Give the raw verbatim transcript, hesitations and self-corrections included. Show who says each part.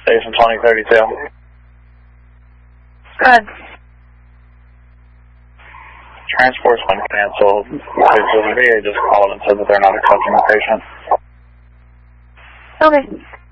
Speaker 1: Station twenty thirty-two.
Speaker 2: Good.
Speaker 1: Transport's been canceled. The V A just called and said that they're not accepting the patient.
Speaker 2: Okay.